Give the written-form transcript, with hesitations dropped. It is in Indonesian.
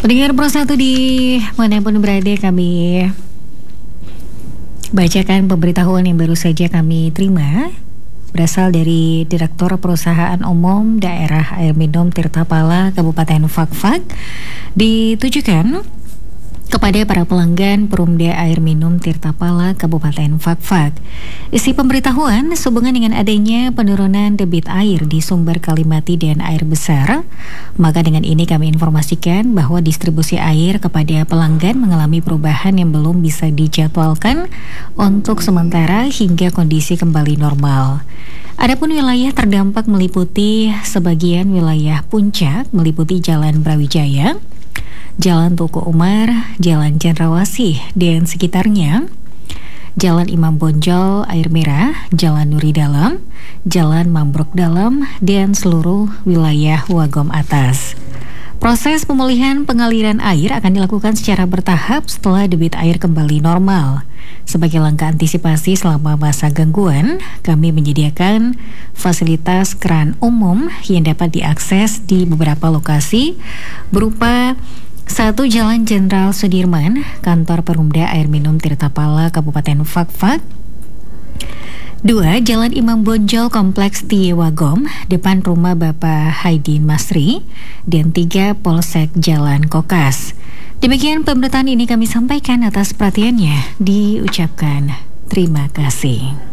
Pendengar Pro 1 di manapun berada, kami bacakan pemberitahuan yang baru saja kami terima berasal dari Direktur Perusahaan Umum Daerah Air Minum Tirtapala Kabupaten Fakfak, ditujukan kepada para pelanggan Perumda Air Minum Tirtapala Kabupaten Fakfak. Isi pemberitahuan sehubungan dengan adanya penurunan debit air di sumber Kalimati dan air besar, maka dengan ini kami informasikan bahwa distribusi air kepada pelanggan mengalami perubahan yang belum bisa dijadwalkan untuk sementara hingga kondisi kembali normal. Adapun wilayah terdampak meliputi sebagian wilayah puncak, meliputi Jalan Brawijaya, Jalan Tuku Umar, Jalan Cendrawasih dan sekitarnya, Jalan Imam Bonjol Air Merah, Jalan Nuri Dalam, Jalan Mambruk Dalam, dan seluruh wilayah Wagom Atas. Proses pemulihan pengaliran air akan dilakukan secara bertahap setelah debit air kembali normal. Sebagai langkah antisipasi selama masa gangguan, kami menyediakan fasilitas keran umum yang dapat diakses di beberapa lokasi berupa 1. Jalan Jenderal Sudirman, Kantor Perumda Air Minum Tirtapala Kabupaten Fakfak. 2. Jalan Imam Bonjol Kompleks Tiewagom, depan rumah Bapak Haidin Masri. Dan 3. Polsek Jalan Kokas. Demikian pemberitaan ini kami sampaikan, atas perhatiannya diucapkan terima kasih.